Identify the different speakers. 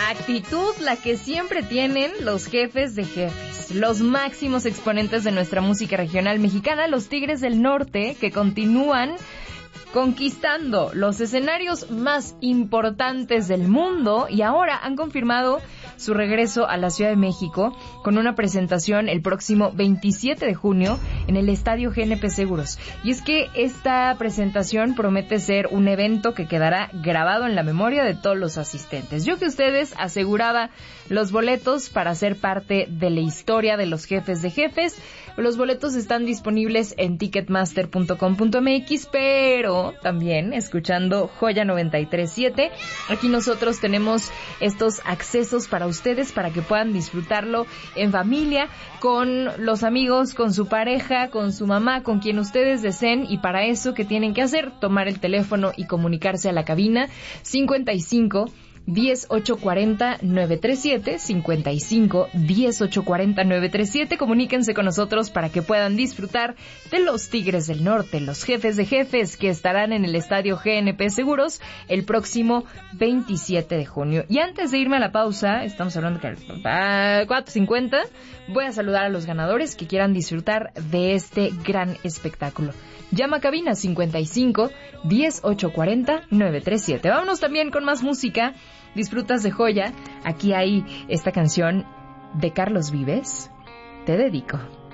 Speaker 1: Actitud la que siempre tienen los jefes de jefes, los máximos exponentes de nuestra música regional mexicana, los Tigres del Norte, que continúan conquistando los escenarios más importantes del mundo y ahora han confirmado su regreso a la Ciudad de México con una presentación el próximo 27 de junio en el Estadio GNP Seguros. Y es que esta presentación promete ser un evento que quedará grabado en la memoria de todos los asistentes. Yo que ustedes aseguraba los boletos para ser parte de la historia de los jefes de jefes. Los boletos están disponibles en ticketmaster.com.mx, pero también escuchando Joya 93.7. Aquí nosotros tenemos estos accesos para ustedes para que puedan disfrutarlo en familia, con los amigos, con su pareja, con su mamá, con quien ustedes deseen. Y para eso, ¿qué tienen que hacer? Tomar el teléfono y comunicarse a la cabina 55 10 840 937, 55 10 840 937. Comuníquense con nosotros para que puedan disfrutar de los Tigres del Norte, los jefes de jefes que estarán en el Estadio GNP Seguros el próximo 27 de junio. Y antes de irme a la pausa, estamos hablando que a 4:50, voy a saludar a los ganadores que quieran disfrutar de este gran espectáculo. Llama a cabina 55 10 840 937. Vámonos también con más música. Disfrutas de Joya. Aquí hay esta canción de Carlos Vives. Te dedico.